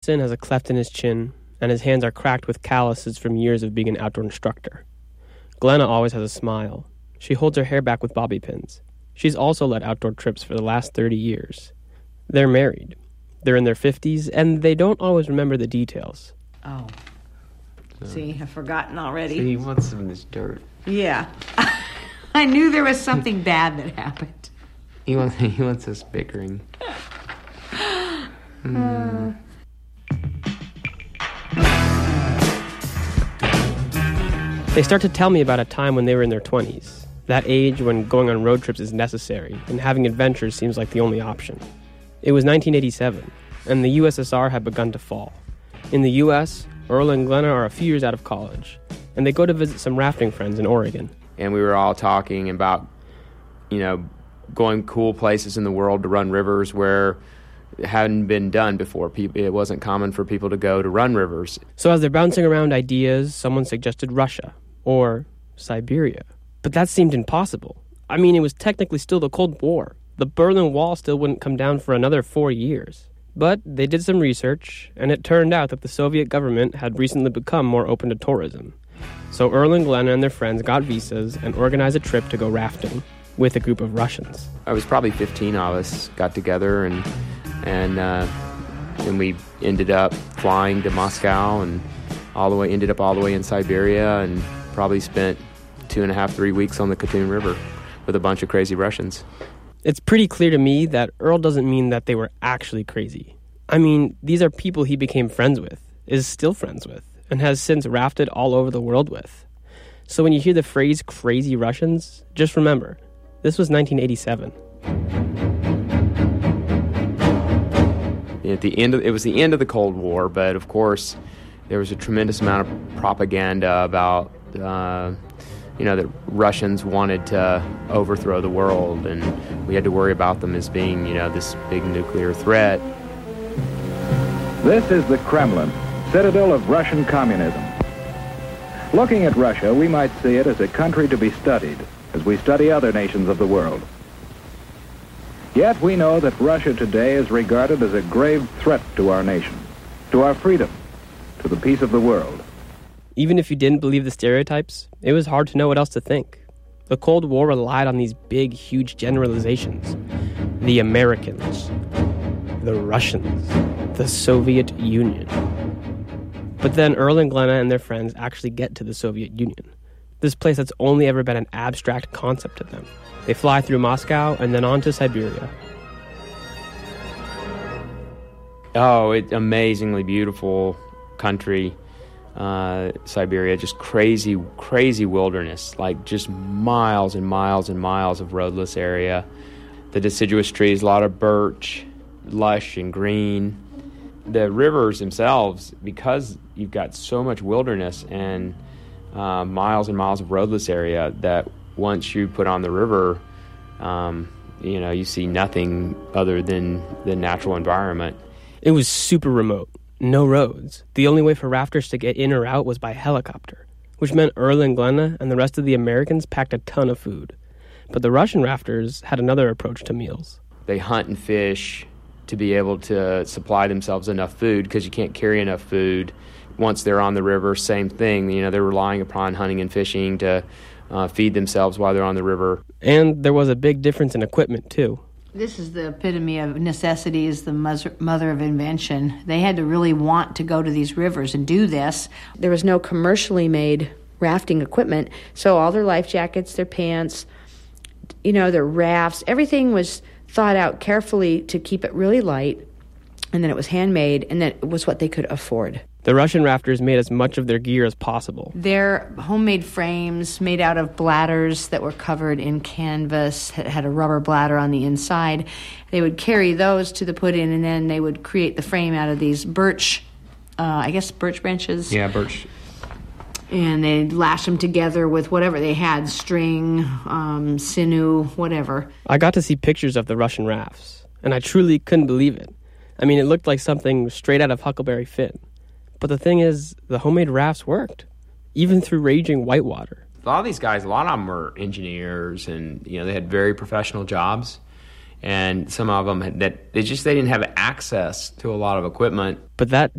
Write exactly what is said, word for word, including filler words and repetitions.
Austin has a cleft in his chin, and his hands are cracked with calluses from years of being an outdoor instructor. Glenna always has a smile. She holds her hair back with bobby pins. She's also led outdoor trips for the last thirty years. They're married. They're in their fifties, and they don't always remember the details. Oh. See, I've forgotten already. See, he wants some of this dirt. Yeah. I knew there was something bad that happened. He wants, he wants us bickering. Mm. They start to tell me about a time when they were in their twenties, that age when going on road trips is necessary and having adventures seems like the only option. It was nineteen eighty-seven, and the U S S R had begun to fall. In the U S, Earl and Glenna are a few years out of college, and they go to visit some rafting friends in Oregon. And we were all talking about, you know, going cool places in the world to run rivers where it hadn't been done before. It wasn't common for people to go to run rivers. So as they're bouncing around ideas, someone suggested Russia or Siberia. But that seemed impossible. I mean, it was technically still the Cold War. The Berlin Wall still wouldn't come down for another four years. But they did some research, and it turned out that the Soviet government had recently become more open to tourism. So Earl and Glenna and their friends got visas and organized a trip to go rafting with a group of Russians. I was probably fifteen of us got together, and and uh, and we ended up flying to Moscow and all the way ended up all the way in Siberia, and probably spent two and a half, three weeks on the Katun River with a bunch of crazy Russians. It's pretty clear to me that Earl doesn't mean that they were actually crazy. I mean, these are people he became friends with, is still friends with, and has since rafted all over the world with. So when you hear the phrase crazy Russians, just remember, this was nineteen eighty-seven. At the end of, it was the end of the Cold War, but of course there was a tremendous amount of propaganda about uh, you know, that Russians wanted to overthrow the world, and we had to worry about them as being, you know, this big nuclear threat. This is the Kremlin, citadel of Russian communism. Looking at Russia, we might see it as a country to be studied, as we study other nations of the world. Yet we know that Russia today is regarded as a grave threat to our nation, to our freedom, to the peace of the world. Even if you didn't believe the stereotypes, it was hard to know what else to think. The Cold War relied on these big, huge generalizations. The Americans, the Russians, the Soviet Union. But then Earl and Glenna and their friends actually get to the Soviet Union, this place that's only ever been an abstract concept to them. They fly through Moscow and then on to Siberia. Oh, it's amazingly beautiful country. Uh, Siberia, just crazy, crazy wilderness, like just miles and miles and miles of roadless area. The deciduous trees, a lot of birch, lush and green. The rivers themselves, because you've got so much wilderness and uh, miles and miles of roadless area, that once you put on the river, um, you know, you see nothing other than the natural environment. It was super remote. No roads. The only way for rafters to get in or out was by helicopter, which meant Earl and Glenna and the rest of the Americans packed a ton of food. But the Russian rafters had another approach to meals. They hunt and fish to be able to supply themselves enough food, because you can't carry enough food. Once they're on the river, same thing. You know, they're relying upon hunting and fishing to uh, feed themselves while they're on the river. And there was a big difference in equipment, too. This is the epitome of necessity is the mother of invention. They had to really want to go to these rivers and do this. There was no commercially made rafting equipment, so all their life jackets, their pants, you know, their rafts, everything was thought out carefully to keep it really light, and then it was handmade, and then it was what they could afford. The Russian rafters made as much of their gear as possible. Their homemade frames made out of bladders that were covered in canvas, had a rubber bladder on the inside. They would carry those to the put-in, and then they would create the frame out of these birch, uh, I guess birch branches. Yeah, birch. And they'd lash them together with whatever they had, string, um, sinew, whatever. I got to see pictures of the Russian rafts, and I truly couldn't believe it. I mean, it looked like something straight out of Huckleberry Finn. But the thing is, the homemade rafts worked, even through raging whitewater. A lot of these guys, a lot of them were engineers, and you know they had very professional jobs. And some of them had, that they just they didn't have access to a lot of equipment. But that